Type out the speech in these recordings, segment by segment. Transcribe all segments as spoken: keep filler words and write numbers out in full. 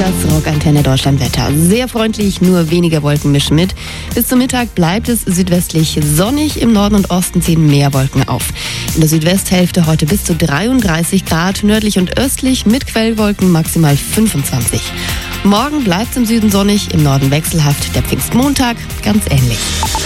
Das Rockantenne Deutschlandwetter. Sehr freundlich, nur weniger Wolken mischen mit. Bis zum Mittag bleibt es südwestlich sonnig. Im Norden und Osten ziehen mehr Wolken auf. In der Südwesthälfte heute bis zu dreiunddreißig Grad, nördlich und östlich mit Quellwolken maximal fünfundzwanzig. Morgen bleibt es im Süden sonnig, im Norden wechselhaft. Der Pfingstmontag ganz ähnlich.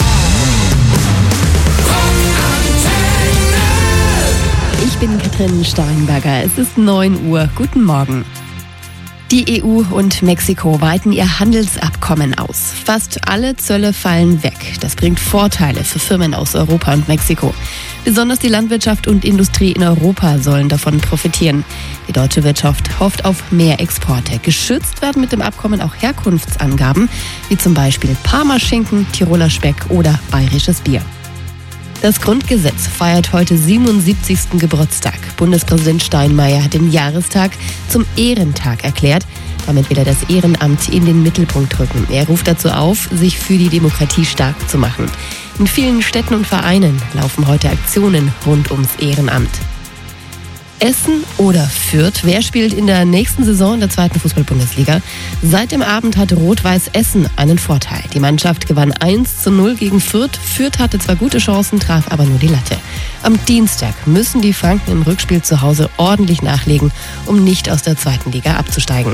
Ich bin Katrin Steinberger. Es ist neun Uhr. Guten Morgen. Die E U und Mexiko weiten ihr Handelsabkommen aus. Fast alle Zölle fallen weg. Das bringt Vorteile für Firmen aus Europa und Mexiko. Besonders die Landwirtschaft und Industrie in Europa sollen davon profitieren. Die deutsche Wirtschaft hofft auf mehr Exporte. Geschützt werden mit dem Abkommen auch Herkunftsangaben, wie zum Beispiel Parmaschinken, Tiroler Speck oder bayerisches Bier. Das Grundgesetz feiert heute siebenundsiebzigsten Geburtstag. Bundespräsident Steinmeier hat den Jahrestag zum Ehrentag erklärt. Damit will er das Ehrenamt in den Mittelpunkt rücken. Er ruft dazu auf, sich für die Demokratie stark zu machen. In vielen Städten und Vereinen laufen heute Aktionen rund ums Ehrenamt. Essen oder Fürth? Wer spielt in der nächsten Saison in der zweiten Fußball-Bundesliga? Seit dem Abend hat Rot-Weiß Essen einen Vorteil. Die Mannschaft gewann eins zu null gegen Fürth. Fürth hatte zwar gute Chancen, traf aber nur die Latte. Am Dienstag müssen die Franken im Rückspiel zu Hause ordentlich nachlegen, um nicht aus der zweiten Liga abzusteigen.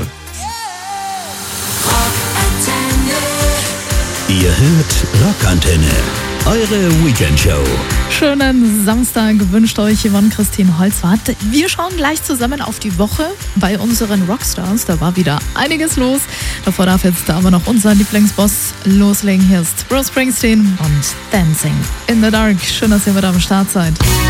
Ihr hört Rockantenne, eure Weekendshow. Schönen Samstag wünscht euch Yvonne Christine Holzwart. Wir schauen gleich zusammen auf die Woche bei unseren Rockstars. Da war wieder einiges los. Davor darf jetzt aber noch unser Lieblingsboss loslegen. Hier ist Bruce Springsteen und Dancing in the Dark. Schön, dass ihr mit am Start seid.